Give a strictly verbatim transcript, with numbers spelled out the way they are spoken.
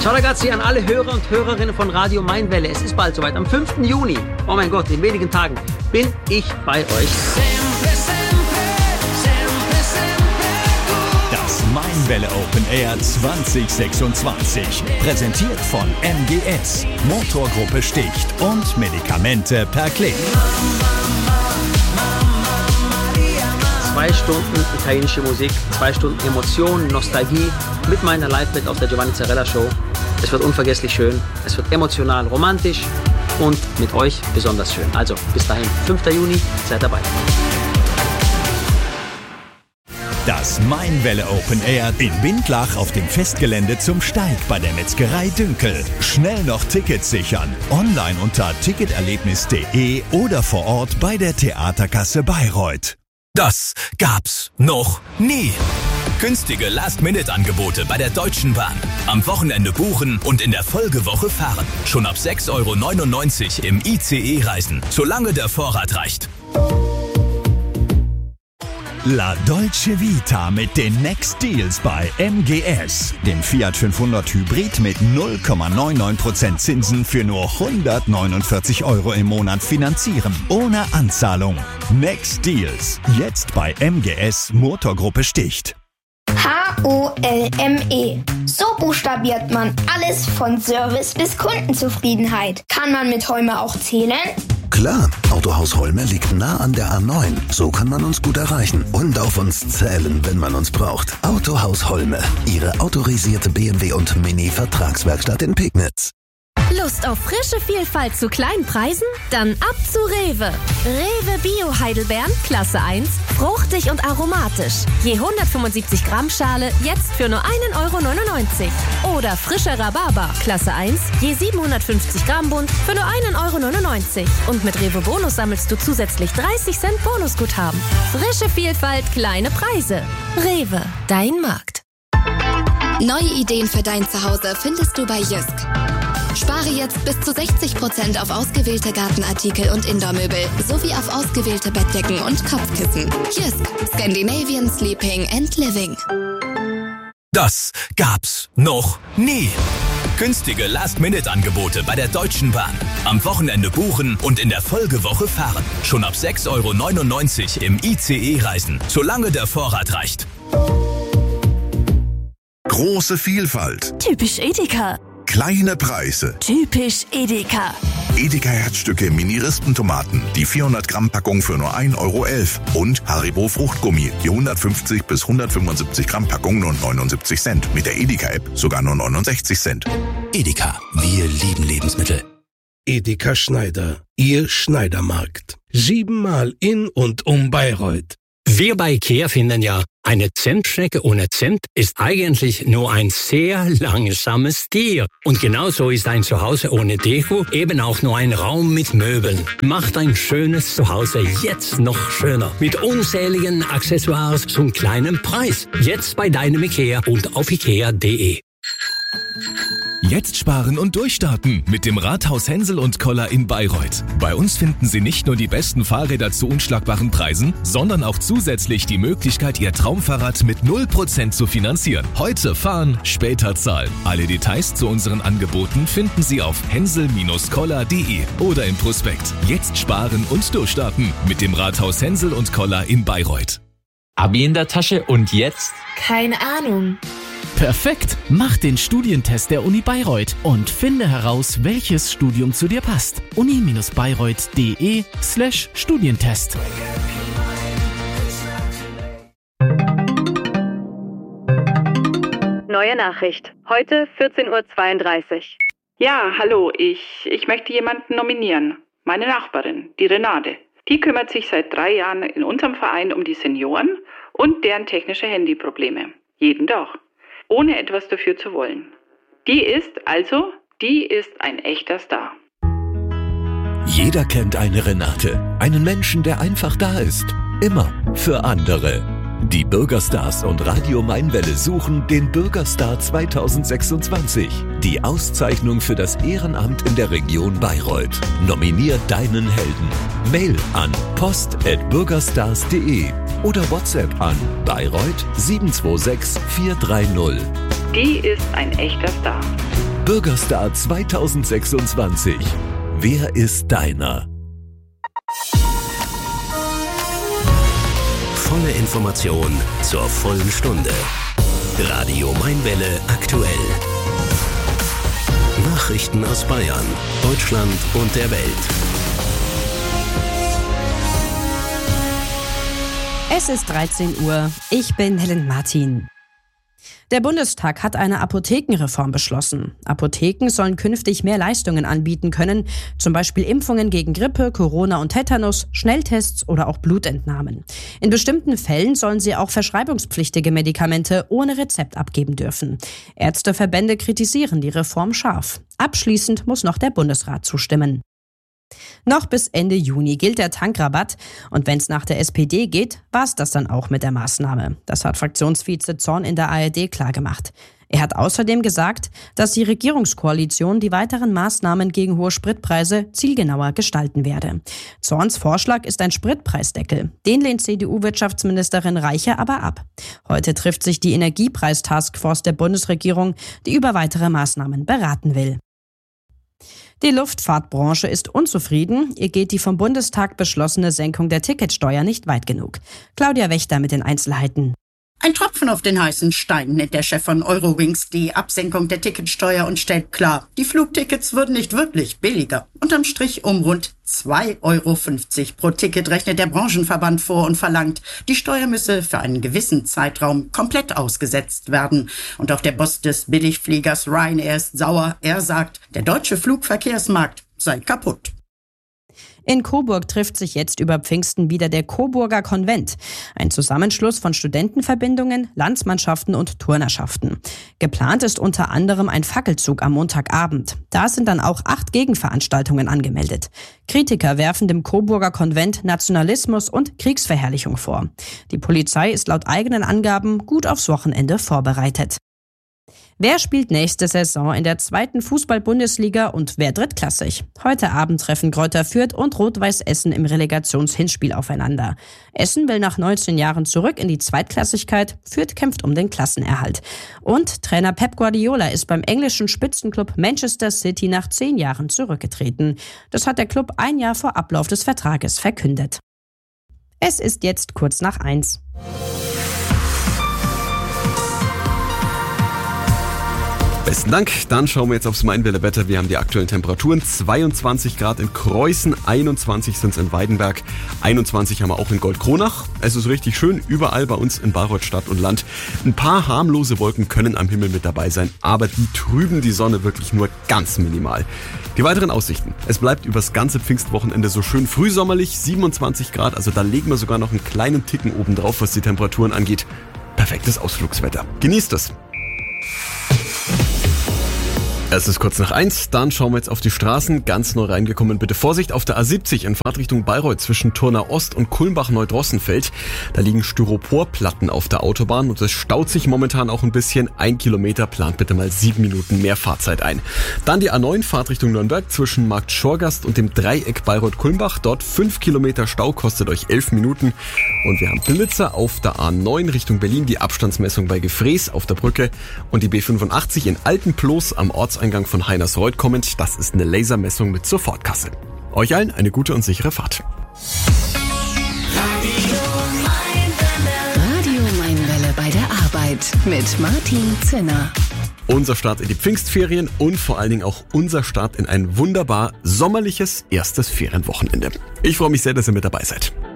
Ciao ragazzi an alle Hörer und Hörerinnen von Radio Mainwelle. Es ist bald soweit. Am fünften Juni, oh mein Gott, in wenigen Tagen, bin ich bei euch. Das Mainwelle Open Air zwanzig sechsundzwanzig. Präsentiert von M G S, Motorgruppe Sticht und Medikamente per Klick. Zwei Stunden italienische Musik, zwei Stunden Emotion, Nostalgie mit meiner Live-Band auf der Giovanni Zarella Show. Es wird unvergesslich schön, es wird emotional, romantisch und mit euch besonders schön. Also bis dahin, fünften Juni, seid dabei. Das Mainwelle Open Air in Bindlach auf dem Festgelände zum Steig bei der Metzgerei Dünkel. Schnell noch Tickets sichern. Online unter ticketerlebnis punkt de oder vor Ort bei der Theaterkasse Bayreuth. Das gab's noch nie. Günstige Last-Minute-Angebote bei der Deutschen Bahn. Am Wochenende buchen und in der Folgewoche fahren. Schon ab sechs Euro neunundneunzig im I C E reisen, solange der Vorrat reicht. La Dolce Vita mit den Next Deals bei M G S. Den Fiat fünfhundert Hybrid mit null Komma neunundneunzig Prozent Zinsen für nur hundertneunundvierzig Euro im Monat finanzieren. Ohne Anzahlung. Next Deals. Jetzt bei M G S Motorgruppe Sticht. H O L M E. So buchstabiert man alles von Service bis Kundenzufriedenheit. Kann man mit Holme auch zählen? Klar, Autohaus Holme liegt nah an der A neun. So kann man uns gut erreichen und auf uns zählen, wenn man uns braucht. Autohaus Holme, Ihre autorisierte B M W und Mini-Vertragswerkstatt in Pegnitz. Lust auf frische Vielfalt zu kleinen Preisen? Dann ab zu Rewe. Rewe Bio Heidelbeeren, Klasse eins, fruchtig und aromatisch. Je hundertfünfundsiebzig Gramm Schale, jetzt für nur ein Euro neunundneunzig. Oder frischer Rhabarber, Klasse eins, je siebenhundertfünfzig Gramm Bund, für nur ein Euro neunundneunzig. Und mit Rewe Bonus sammelst du zusätzlich dreißig Cent Bonusguthaben. Frische Vielfalt, kleine Preise. Rewe, dein Markt. Neue Ideen für dein Zuhause findest du bei Jysk. Spare jetzt bis zu sechzig Prozent auf ausgewählte Gartenartikel und Indoor-Möbel sowie auf ausgewählte Bettdecken und Kopfkissen. Jysk, Scandinavian Sleeping and Living. Das gab's noch nie. Günstige Last-Minute-Angebote bei der Deutschen Bahn. Am Wochenende buchen und in der Folgewoche fahren. Schon ab sechs Euro neunundneunzig im I C E reisen, solange der Vorrat reicht. Große Vielfalt. Typisch Edeka. Kleine Preise. Typisch Edeka. Edeka Herzstücke Mini-Rispentomaten. Die vierhundert Gramm Packung für nur ein Euro elf. Und Haribo Fruchtgummi. Die hundertfünfzig bis hundertfünfundsiebzig Gramm Packung nur neunundsiebzig Cent. Mit der Edeka-App sogar nur neunundsechzig Cent. Edeka. Wir lieben Lebensmittel. Edeka Schneider. Ihr Schneidermarkt. Siebenmal in und um Bayreuth. Wir bei IKEA finden ja, eine Zentstrecke ohne Zent ist eigentlich nur ein sehr langsames Tier. Und genauso ist ein Zuhause ohne Deko eben auch nur ein Raum mit Möbeln. Macht ein schönes Zuhause jetzt noch schöner. Mit unzähligen Accessoires zum kleinen Preis. Jetzt bei deinem IKEA und auf ikea punkt de. Jetzt sparen und durchstarten mit dem Rathaus Hensel und Koller in Bayreuth. Bei uns finden Sie nicht nur die besten Fahrräder zu unschlagbaren Preisen, sondern auch zusätzlich die Möglichkeit, Ihr Traumfahrrad mit null Prozent zu finanzieren. Heute fahren, später zahlen. Alle Details zu unseren Angeboten finden Sie auf hensel koller punkt de oder im Prospekt. Jetzt sparen und durchstarten mit dem Rathaus Hensel und Koller in Bayreuth. Abi in der Tasche und jetzt? Keine Ahnung. Perfekt! Mach den Studientest der Uni Bayreuth und finde heraus, welches Studium zu dir passt. uni-bayreuth punkt de slash Studientest. Neue Nachricht. Heute vierzehn Uhr zweiunddreißig. Ja, hallo, ich, ich möchte jemanden nominieren. Meine Nachbarin, die Renate. Die kümmert sich seit drei Jahren in unserem Verein um die Senioren und deren technische Handyprobleme. Jeden Tag. Ohne etwas dafür zu wollen. Die ist also, die ist ein echter Star. Jeder kennt eine Renate. Einen Menschen, der einfach da ist. Immer für andere. Die Bürgerstars und Radio Mainwelle suchen den Bürgerstar zweitausendsechsundzwanzig. Die Auszeichnung für das Ehrenamt in der Region Bayreuth. Nominier deinen Helden. Mail an post at bürgerstars punkt de oder WhatsApp an Bayreuth sieben zwei sechs vier drei null. Die ist ein echter Star. Bürgerstar zweitausendsechsundzwanzig. Wer ist deiner? Volle Information zur vollen Stunde. Radio Mainwelle aktuell. Nachrichten aus Bayern, Deutschland und der Welt. Es ist dreizehn Uhr. Ich bin Helen Martin. Der Bundestag hat eine Apothekenreform beschlossen. Apotheken sollen künftig mehr Leistungen anbieten können, zum Beispiel Impfungen gegen Grippe, Corona und Tetanus, Schnelltests oder auch Blutentnahmen. In bestimmten Fällen sollen sie auch verschreibungspflichtige Medikamente ohne Rezept abgeben dürfen. Ärzteverbände kritisieren die Reform scharf. Abschließend muss noch der Bundesrat zustimmen. Noch bis Ende Juni gilt der Tankrabatt und wenn es nach der S P D geht, war es das dann auch mit der Maßnahme. Das hat Fraktionsvize Zorn in der A R D klargemacht. Er hat außerdem gesagt, dass die Regierungskoalition die weiteren Maßnahmen gegen hohe Spritpreise zielgenauer gestalten werde. Zorns Vorschlag ist ein Spritpreisdeckel. Den lehnt C D U-Wirtschaftsministerin Reiche aber ab. Heute trifft sich die Energiepreis-Taskforce der Bundesregierung, die über weitere Maßnahmen beraten will. Die Luftfahrtbranche ist unzufrieden. Ihr geht die vom Bundestag beschlossene Senkung der Ticketsteuer nicht weit genug. Claudia Wächter mit den Einzelheiten. Ein Tropfen auf den heißen Stein nennt der Chef von Eurowings die Absenkung der Ticketsteuer und stellt klar, die Flugtickets würden nicht wirklich billiger. Unterm Strich um rund zwei Euro fünfzig pro Ticket rechnet der Branchenverband vor und verlangt, die Steuer müsse für einen gewissen Zeitraum komplett ausgesetzt werden. Und auch der Boss des Billigfliegers Ryanair ist sauer. Er sagt, der deutsche Flugverkehrsmarkt sei kaputt. In Coburg trifft sich jetzt über Pfingsten wieder der Coburger Konvent, ein Zusammenschluss von Studentenverbindungen, Landsmannschaften und Turnerschaften. Geplant ist unter anderem ein Fackelzug am Montagabend. Da sind dann auch acht Gegenveranstaltungen angemeldet. Kritiker werfen dem Coburger Konvent Nationalismus und Kriegsverherrlichung vor. Die Polizei ist laut eigenen Angaben gut aufs Wochenende vorbereitet. Wer spielt nächste Saison in der zweiten Fußball-Bundesliga und wer drittklassig? Heute Abend treffen Greuther Fürth und Rot-Weiß Essen im Relegationshinspiel aufeinander. Essen will nach neunzehn Jahren zurück in die Zweitklassigkeit, Fürth kämpft um den Klassenerhalt. Und Trainer Pep Guardiola ist beim englischen Spitzenclub Manchester City nach zehn Jahren zurückgetreten. Das hat der Club ein Jahr vor Ablauf des Vertrages verkündet. Es ist jetzt kurz nach eins. Besten Dank. Dann schauen wir jetzt aufs Mainwelle-Wetter. Wir haben die aktuellen Temperaturen. zweiundzwanzig Grad in Kreuzen, einundzwanzig sind es in Weidenberg, einundzwanzig haben wir auch in Goldkronach. Es ist richtig schön überall bei uns in Bayreuth Stadt und Land. Ein paar harmlose Wolken können am Himmel mit dabei sein, aber die trüben die Sonne wirklich nur ganz minimal. Die weiteren Aussichten. Es bleibt übers ganze Pfingstwochenende so schön frühsommerlich, siebenundzwanzig Grad, also da legen wir sogar noch einen kleinen Ticken oben drauf, was die Temperaturen angeht. Perfektes Ausflugswetter. Genießt es. Es ist kurz nach eins, dann schauen wir jetzt auf die Straßen. Ganz neu reingekommen, bitte Vorsicht auf der A siebzig in Fahrtrichtung Bayreuth zwischen Turner Ost und Kulmbach-Neudrossenfeld. Da liegen Styroporplatten auf der Autobahn und es staut sich momentan auch ein bisschen. Ein Kilometer, plant bitte mal sieben Minuten mehr Fahrzeit ein. Dann die A neun Fahrtrichtung Nürnberg zwischen Markt Schorgast und dem Dreieck Bayreuth-Kulmbach. Dort fünf Kilometer Stau, kostet euch elf Minuten. Und wir haben Blitzer auf der A neun Richtung Berlin, die Abstandsmessung bei Gefrees auf der Brücke und die B fünfundachtzig in Altenploß am Ortseingang von Heinersreuth kommend. Das ist eine Lasermessung mit Sofortkasse. Euch allen eine gute und sichere Fahrt. Radio Mainwelle bei der Arbeit mit Martin Zinner. Unser Start in die Pfingstferien und vor allen Dingen auch unser Start in ein wunderbar sommerliches erstes Ferienwochenende. Ich freue mich sehr, dass ihr mit dabei seid.